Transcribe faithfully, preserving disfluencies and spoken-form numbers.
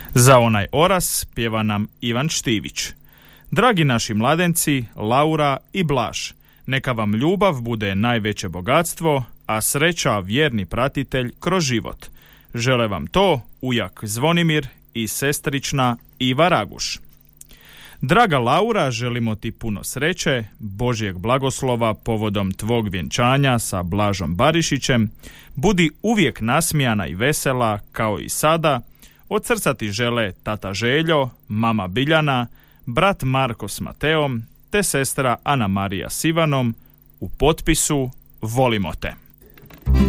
Za onaj oras pjeva nam Ivan Štivić. Dragi naši mladenci, Laura i Blaž, neka vam ljubav bude najveće bogatstvo, a sreća vjerni pratitelj kroz život. Žele vam to ujak Zvonimir i sestrična Iva Raguš. Draga Laura, želimo ti puno sreće, Božjeg blagoslova povodom tvog vjenčanja sa Blažom Barišićem. Budi uvijek nasmijana i vesela kao i sada. Od srca ti žele tata Željo, mama Biljana, brat Marko s Mateom te sestra Ana Marija s Ivanom u potpisu Volimo te.